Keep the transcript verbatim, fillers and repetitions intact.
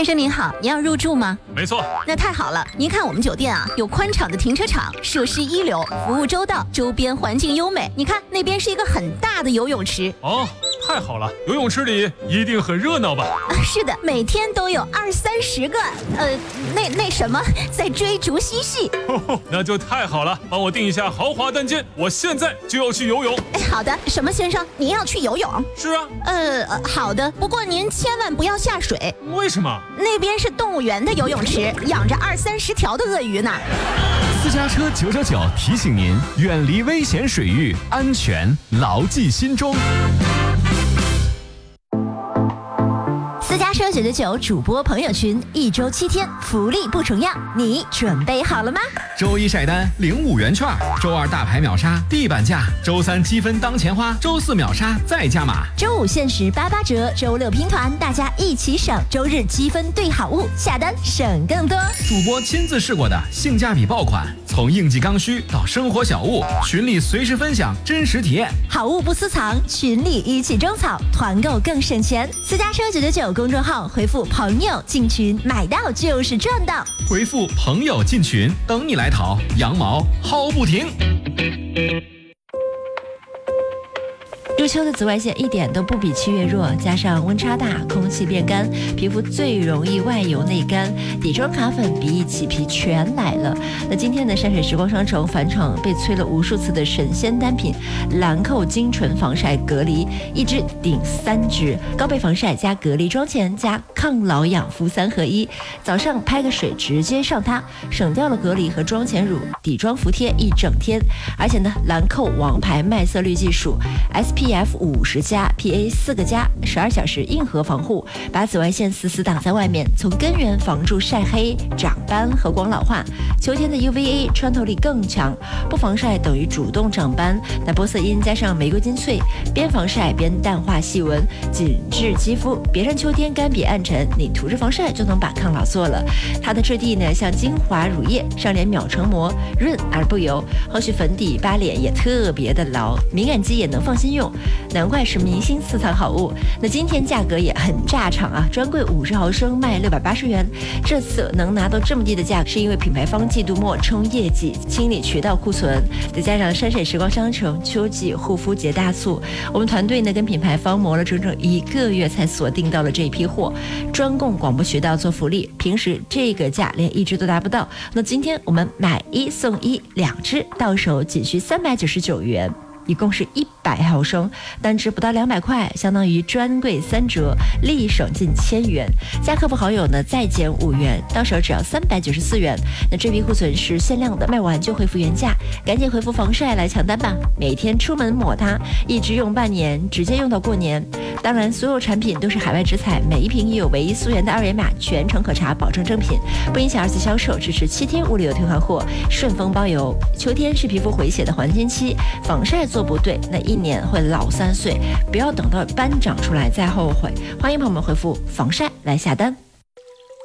先生您好，您要入住吗？ 没错。 那太好了，您看我们酒店啊，有宽敞的停车场，设施一流，服务周到，周边环境优美。你看那边是一个很大的游泳池。 哦，太好了，游泳池里一定很热闹吧？ 啊，是的，每天都有二三十个，呃，那那什么，在追逐嬉戏。 哦，那就太好了，帮我订一下豪华单间，我现在就要去游泳。 哎，好的，什么先生，您要去游泳？ 是啊。 呃，好的，不过您千万不要下水。 为什么？ 那边是动物园的游泳池，养着二三十条的鳄鱼呢。 私家车九九九提醒您，远离危险水域，安全牢记心中。 私家车九九九主播朋友群，一周七天，福利不重样，你准备好了吗？ 周一晒单领五元券，周二大牌秒杀地板价，周三积分当钱花，周四秒杀再加码， 周五限时八八折，周六拼团，大家一起省，周日积分兑好物，下单省更多。 主播亲自试过的性价比爆款，从应季刚需到生活小物，群里随时分享真实体验， 好物不私藏，群里一起种草，团购更省钱。私家车九九九公众号回复朋友进群，买到就是赚到。 回复朋友进群，等你来淘，羊毛薅不停。 入秋的紫外线一点都不比七月弱，加上温差大，空气变干，皮肤最容易外油内干，底妆卡粉鼻翼起皮全来了。那今天的山水时光商城返场被催了无数次的神仙单品兰蔻精纯防晒隔离，一支顶三支，高倍防晒加隔离妆前加抗老养肤三合一，早上拍个水直接上它，省掉了隔离和妆前乳，底妆服帖一整天。而且呢，兰蔻王牌麦色滤技术 S P F 五十加 P A 四个加，十二小时硬核防护，把紫外线死死挡在外面，从根源防住晒黑、长斑和光老化。秋天的 U V A 穿透力更强，不防晒等于主动长斑。那玻色因加上玫瑰金萃，边防晒边淡化细纹，紧致肌肤。别看秋天干瘪暗沉，你涂着防晒就能把抗老做了。它的质地呢像精华乳液，上脸秒成膜，润而不油。后续粉底扒脸也特别的牢，敏感肌也能放心用。难怪是明星私藏好物。那今天价格也很炸场啊，专柜五十毫升卖六百八十元。这次能拿到这么低的价格，是因为品牌方季度末冲业绩，清理渠道库存，再加上山水时光商城秋季护肤节大促，我们团队呢跟品牌方磨了整整一个月才锁定到了这一批货，专供广播渠道做福利，平时这个价连一支都达不到。那今天我们买一送一，两支到手仅需三百九十九元。一共是一百毫升，单支不到两百块，相当于专柜三折，立省近千元。加客服好友呢再减五元，到手只要三百九十四元。那这批库存是限量的，卖完就恢复原价，赶紧回复防晒来抢单吧！每天出门抹它，一直用半年，直接用到过年。当然，所有产品都是海外直采，每一瓶也有唯一溯源的二维码，全程可查，保证正品，不影响二次销售，支持七天物流退换货，顺丰包邮。秋天是皮肤回血的黄金期，防晒做不对，那一年会老三岁，不要等到斑长出来再后悔。欢迎朋友们回复防晒来下单。